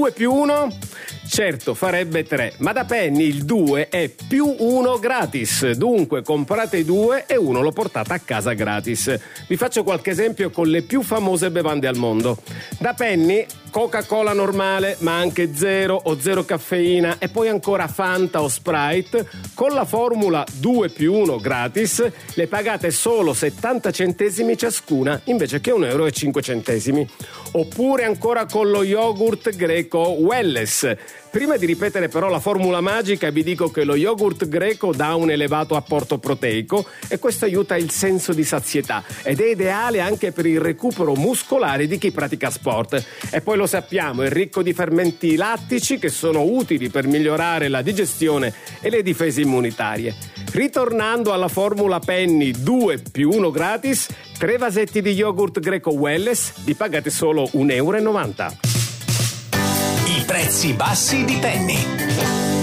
2 più 1? Certo, farebbe 3, ma da Penny il 2 è più 1 gratis, dunque comprate 2 e uno lo portate a casa gratis. Vi faccio qualche esempio con le più famose bevande al mondo. Da Penny Coca-Cola normale, ma anche zero o zero caffeina, e poi ancora Fanta o Sprite, con la formula 2 più 1 gratis, le pagate solo 70 centesimi ciascuna, invece che 1,05 euro. Oppure ancora con lo yogurt greco Welless. Prima di ripetere però la formula magica, vi dico che lo yogurt greco dà un elevato apporto proteico e questo aiuta il senso di sazietà ed è ideale anche per il recupero muscolare di chi pratica sport. E poi lo sappiamo, è ricco di fermenti lattici che sono utili per migliorare la digestione e le difese immunitarie. Ritornando alla formula Penny 2 più 1 gratis, 3 vasetti di yogurt greco Welless, vi pagate solo 1,90 euro. I prezzi bassi di Penny.